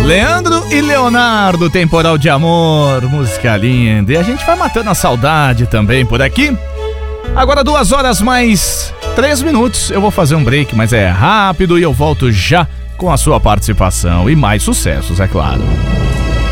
Leandro e Leonardo, Temporal de Amor, música linda. E a gente vai matando a saudade também por aqui. Agora 2 horas mais 3 minutos. Eu vou fazer um break, mas é rápido e eu volto já com a sua participação e mais sucessos, é claro.